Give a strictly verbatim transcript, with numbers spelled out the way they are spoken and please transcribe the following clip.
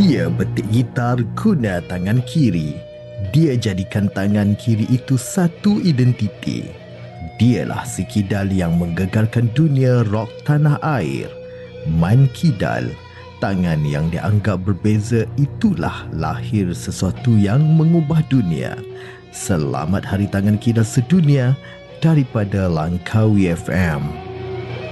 Dia betik gitar guna tangan kiri. Dia jadikan tangan kiri itu satu identiti. Dialah si kidal yang menggegarkan dunia rock tanah air. Man Kidal, tangan yang dianggap berbeza, itulah lahir sesuatu yang mengubah dunia. Selamat Hari Tangan Kidal Sedunia daripada Langkawi F M.